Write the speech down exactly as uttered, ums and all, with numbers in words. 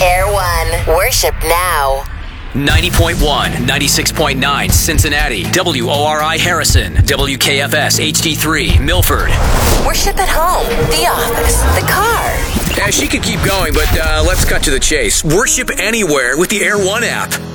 Air One. Worship now. ninety point one, ninety-six point nine, Cincinnati. W O R I Harrison. W K F S H D three, Milford. Worship at home, the office, the car. Yeah, she could keep going, but uh, let's cut to the chase. Worship anywhere with the Air One app.